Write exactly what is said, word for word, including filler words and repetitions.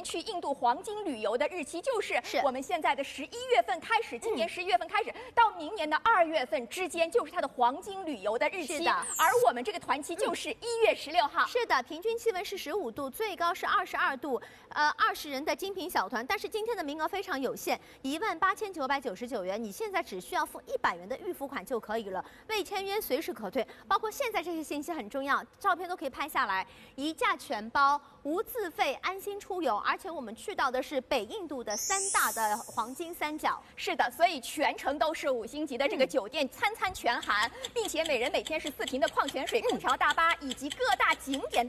去印度黄金旅游的日期就是是我们现在的十一月份开始，今年十一月份开始、嗯、到明年的二月份之间，就是它的黄金旅游的日期。 是的， 而我们这个团期就是一月十六号。 是的，平均气温是十五度，最高是二十二度，呃，二十人的精品小团。但是今天的名额非常有限，一万八千九百九十九元，你现在只需要付一百元的预付款就可以了，未签约随时可退。包括现在这些信息很重要，照片都可以拍下来，一价全包，无自费，安心出游。而且我们去到的是北印度的三大的黄金三角。 是的，所以全程都是五星级的这个酒店，餐餐全含，并且每人每天是四瓶的矿泉水、空调大巴以及各大景点的。